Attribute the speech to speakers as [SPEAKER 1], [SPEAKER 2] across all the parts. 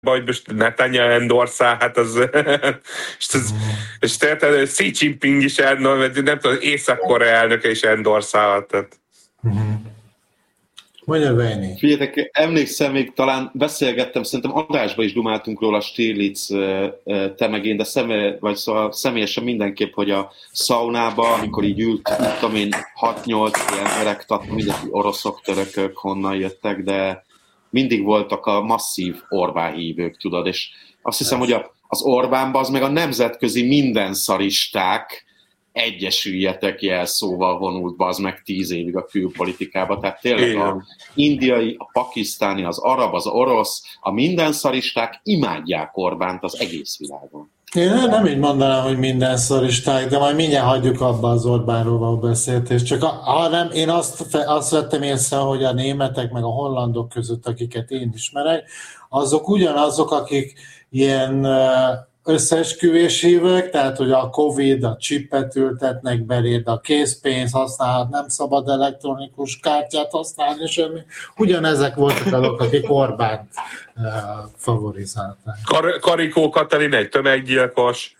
[SPEAKER 1] hogy most Netanyahu endorszál, hát az... és tehát Xi Jinping is nem tudom, Észak-Korea elnöke is endorszálhat.
[SPEAKER 2] Mondja, Vejni.
[SPEAKER 3] Figyeljetek, emlékszem, még talán beszélgettem, szerintem adásban is dumáltunk róla, Stiglitz, te meg én, de személyesen mindenképp, hogy a szaunában, amikor így ült, tudom én, 6-8 emberek, mindegy oroszok, törökök, honnan jöttek, de mindig voltak a masszív Orbán hívők, tudod, és azt hiszem, hogy az Orbánban az meg a nemzetközi mindenszaristák egyesüljetek jelszóval vonult be az meg 10 évig a külpolitikába. Tehát tényleg az indiai, a pakisztáni, az arab, az orosz, a mindenszaristák imádják Orbánt az egész világon.
[SPEAKER 2] Én nem így mondanám, hogy mindenszaristák, de majd mindjárt hagyjuk abba az Orbánról való beszélgetést. Csak hanem én azt vettem észre, hogy a németek meg a hollandok között, akiket én ismerek, azok ugyanazok, akik ilyen összeesküvés hívők, tehát hogy a Covid, a csipet ültetnek beléd, a készpénz használhat, nem szabad elektronikus kártyát használni, semmi. Ugyanezek voltak azok, akik Orbánt favorizálták.
[SPEAKER 1] Karikó Katalin egy tömeggyilkos.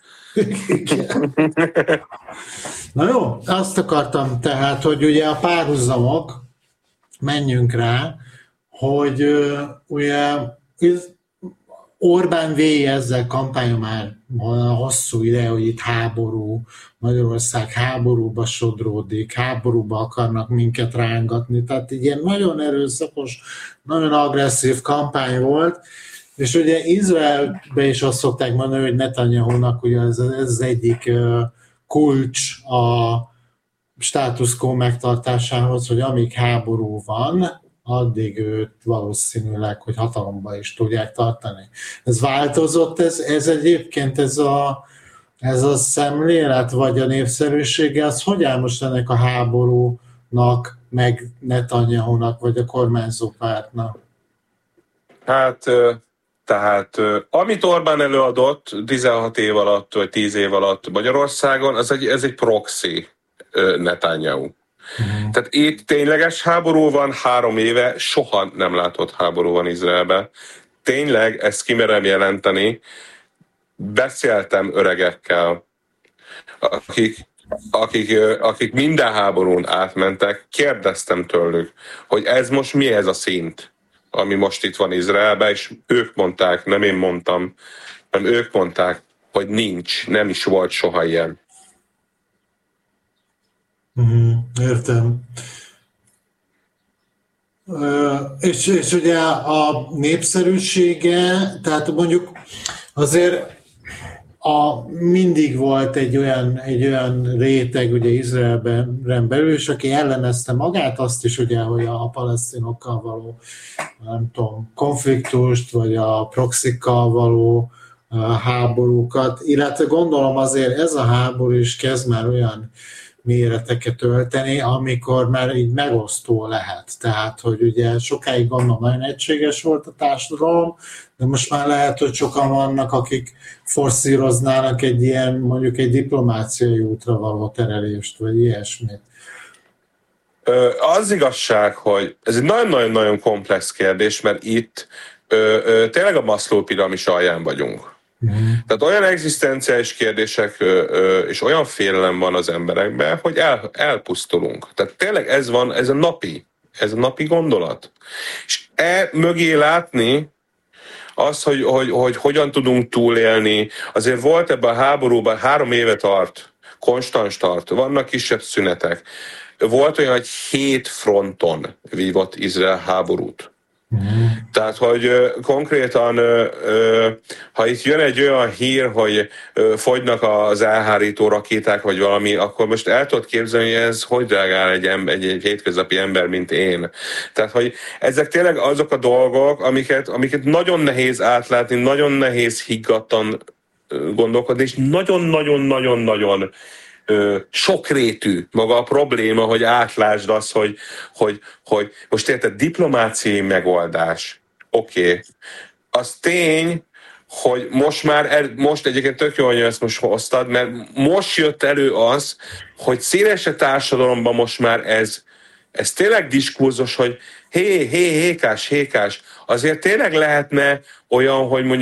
[SPEAKER 2] Na jó, azt akartam tehát, hogy ugye a párhuzamok, menjünk rá, hogy ugye Orbán végig ezzel kampánya már hosszú ide, hogy itt háború, Magyarország háborúba sodródik, háborúba akarnak minket rángatni, tehát ilyen nagyon erőszakos, nagyon agresszív kampány volt, és ugye Izraelben is azt szokták mondani, hogy Netanyahu-nak ugye ez az egyik kulcs a status quo megtartásához, hogy amíg háború van, addig őt valószínűleg, hogy hatalomba is tudják tartani. Ez változott, ez egyébként ez a szemlélet, vagy a népszerűsége, az hogy áll most ennek a háborúnak, meg Netanyahu-nak, vagy a kormányzó pártnak?
[SPEAKER 1] Hát, tehát amit Orbán előadott 16 év alatt, vagy 10 év alatt Magyarországon, ez egy proxy Netanyahu. Tehát itt tényleges háború van 3 éve, soha nem látott háború van Izraelben. Tényleg ezt kimerem jelenteni. Beszéltem öregekkel, akik minden háborún átmentek, kérdeztem tőlük, hogy ez most mi ez a szint, ami most itt van Izraelben, és ők mondták, nem én mondtam, hanem ők mondták, hogy nincs, nem is volt soha ilyen.
[SPEAKER 2] Értem. És ugye a népszerűsége, tehát mondjuk azért mindig volt egy olyan réteg ugye Izraelben belül, és aki ellenezte magát, azt is ugye, hogy a palesztinokkal való, nem tudom, konfliktust, vagy a proxikkal való háborúkat, illetve gondolom azért ez a háború is kezd már olyan méreteket ölteni, amikor már így megosztó lehet. Tehát, hogy ugye sokáig gondolom nagyon egységes volt a társadalom, de most már lehet, hogy sokan vannak, akik forszíroznának egy ilyen, mondjuk egy diplomáciai útra való terelést, vagy ilyesmit.
[SPEAKER 1] Az igazság, hogy ez egy nagyon-nagyon komplex kérdés, mert itt tényleg a Maslow piramis alján vagyunk. Tehát olyan egzisztenciális kérdések és olyan félelem van az emberekben, hogy elpusztulunk. Tehát tényleg ez van, ez a napi gondolat. És mögé látni az, hogy hogyan tudunk túlélni. Azért volt ebben a háborúban 3 éve tart, konstans tart, vannak kisebb szünetek. Volt olyan, hogy 7 fronton vívott Izrael háborút. Tehát, hogy konkrétan, ha itt jön egy olyan hír, hogy fogynak az elhárító rakéták, vagy valami, akkor most el tudod képzelni, hogy ez hogy reagál egy hétköznapi ember, mint én. Tehát, hogy ezek tényleg azok a dolgok, amiket nagyon nehéz átlátni, nagyon nehéz higgadtan gondolkodni, és nagyon-nagyon-nagyon-nagyon sokrétű maga a probléma, hogy átlásd azt, hogy most érted, diplomáciai megoldás. Oké. Az tény, hogy most egyébként tök jó, hogy ezt most hoztad, mert most jött elő az, hogy szélesebb társadalomban most már ez tényleg diskurzus, hogy hékás, azért tényleg lehetne olyan, hogy mondjuk